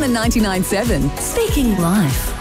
and the 99.7. Speaking life.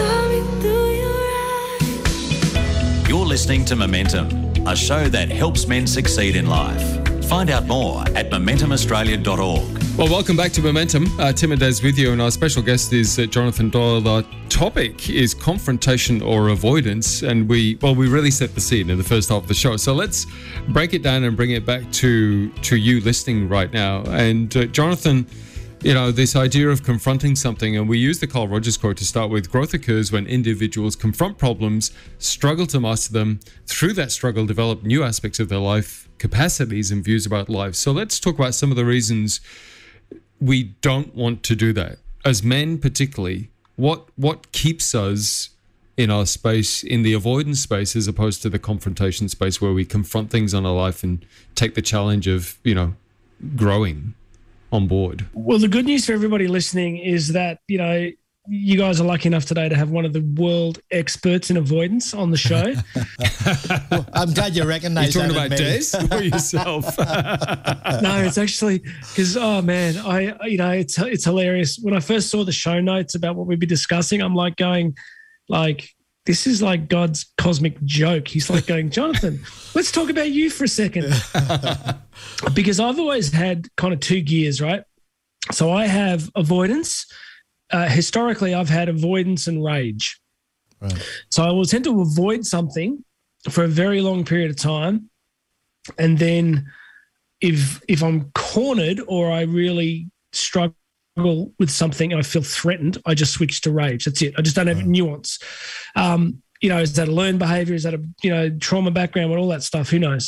You're listening to Momentum, a show that helps men succeed in life. Find out more at momentumaustralia.org. Well, welcome back to Momentum. Tim and Des with you, and our special guest is Jonathan Doyle. Our topic is confrontation or avoidance, and we really set the scene in the first half of the show. So let's break it down and bring it back to you listening right now. And Jonathan, this idea of confronting something, and we use the Carl Rogers quote to start with: growth occurs when individuals confront problems, struggle to master them, through that struggle develop new aspects of their life, capacities and views about life. So let's talk about some of the reasons we don't want to do that. As men particularly, what keeps us in our space, in the avoidance space, as opposed to the confrontation space where we confront things on our life and take the challenge of, growing on board? Well, the good news for everybody listening is that, you guys are lucky enough today to have one of the world experts in avoidance on the show. Well, I'm glad you recognise that. You're talking about Des or yourself? No, it's actually because, it's hilarious. When I first saw the show notes about what we'd be discussing, I'm this is like God's cosmic joke. He's like going, Jonathan, let's talk about you for a second. Because I've always had kind of two gears, right? So I have avoidance. Historically, I've had avoidance and rage. Right. So I will tend to avoid something for a very long period of time. And then if I'm cornered or I really struggle with something and I feel threatened, I just switch to rage. That's it. I just don't have nuance. Is that a learned behavior? Is that a trauma background and all that stuff? Who knows?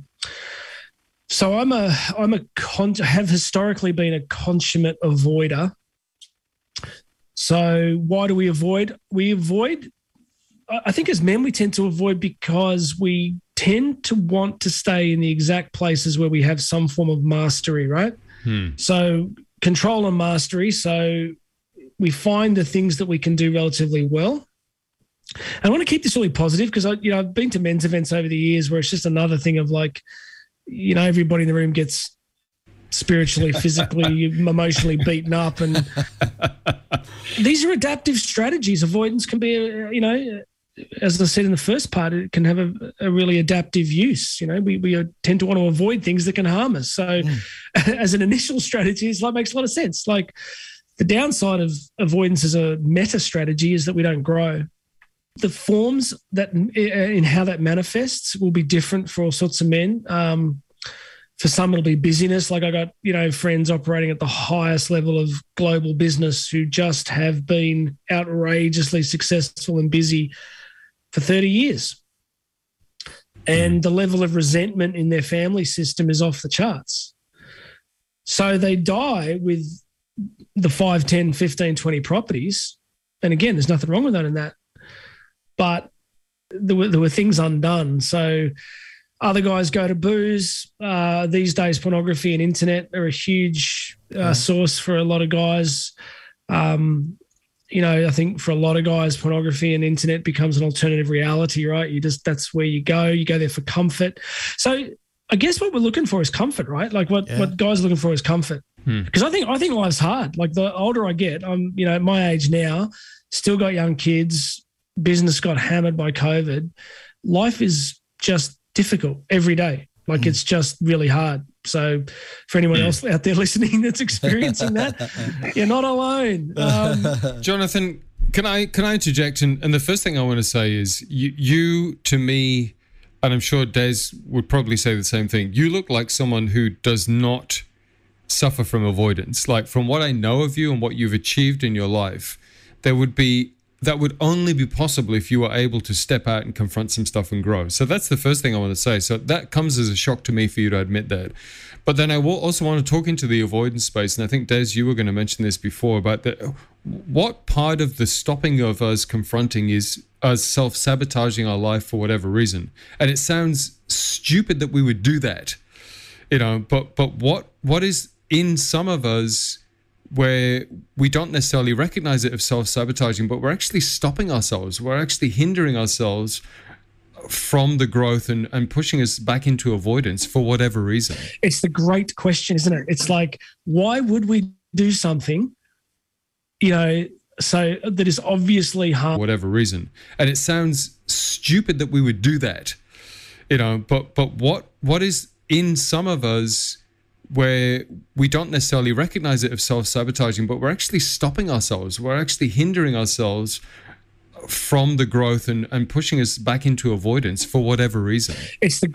So I have historically been a consummate avoider. So why do we avoid? I think as men we tend to avoid because we tend to want to stay in the exact places where we have some form of mastery, right? So control and mastery. So we find the things that we can do relatively well. And I want to keep this really positive because I've been to men's events over the years where it's just another thing of everybody in the room gets spiritually, physically, emotionally beaten up, and these are adaptive strategies. Avoidance can be, as I said in the first part, it can have a really adaptive use. We tend to want to avoid things that can harm us. So, as an initial strategy, it makes a lot of sense. Like the downside of avoidance as a meta strategy is that we don't grow. The forms that in how that manifests will be different for all sorts of men. For some, it'll be busyness. Like I got, friends operating at the highest level of global business who just have been outrageously successful and busy for 30 years. And the level of resentment in their family system is off the charts. So they die with the 5, 10, 15, 20 properties. And again, there's nothing wrong with that in that. But there were things undone. So other guys go to booze. These days, pornography and internet are a huge source for a lot of guys. I think for a lot of guys, pornography and internet becomes an alternative reality, right? That's where you go. You go there for comfort. So I guess what we're looking for is comfort, right? Like what guys are looking for is comfort. Because I think life's hard. Like the older I get, I'm, at my age now, still got young kids. Business got hammered by COVID. Life is just difficult every day. Like it's just really hard. So for anyone else out there listening that's experiencing that, you're not alone. Jonathan, can I interject? And the first thing I want to say is you to me, and I'm sure Des would probably say the same thing, you look like someone who does not suffer from avoidance. Like from what I know of you and what you've achieved in your life, that would only be possible if you were able to step out and confront some stuff and grow. So that's the first thing I want to say. So that comes as a shock to me for you to admit that. But then I also want to talk into the avoidance space. And I think, Des, you were going to mention this before about what part of the stopping of us confronting is us self-sabotaging our life for whatever reason. And it sounds stupid that we would do that, but what is in some of us where we don't necessarily recognize it of self-sabotaging, but we're actually stopping ourselves. We're actually hindering ourselves from the growth and pushing us back into avoidance for whatever reason. It's the great question, isn't it? It's like, why would we do something so that is obviously hard. Whatever reason. And it sounds stupid that we would do that, but what is in some of us where we don't necessarily recognize it of self-sabotaging, but we're actually stopping ourselves. We're actually hindering ourselves from the growth and pushing us back into avoidance for whatever reason. It's the